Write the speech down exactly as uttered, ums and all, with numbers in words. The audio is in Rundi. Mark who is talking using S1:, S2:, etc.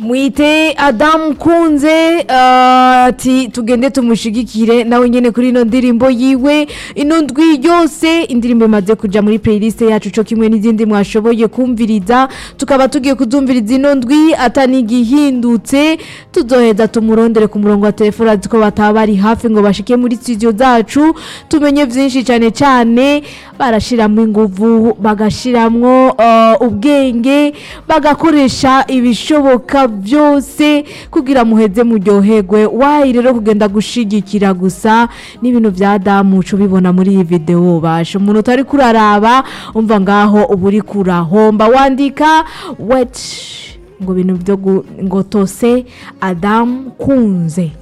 S1: Mwite Adam Kunze ati uh, tugende tumushigikire nawe nyene kuri ino ndirimbo yiwe ino ndwi yose indirimbo imaze kuja muri playlist yacu cyo kimwe n'izindi mwashoboye kumviriza tukaba tugiye kuzumviriza ino ndwi atani gihindutse tuzoheza tumurondere ku murongo wa telefone aziko bataba bari hafi ngo bashike muri studio zacu tumenye vyinshi cyane cyane barashiramo inguvu bagashiramwo uh, ubwenge bagakoresha ibishoboka byose kugira muheze muryoherwe wayi rero kugenda gushigikira gusa n'ibintu bya Adamu cyo bibona muri iyi video basho umuntu utari kuraraba umva ngaho uburi kurahomba wandika wet ngo bintu byo ngo tose Adam Kunze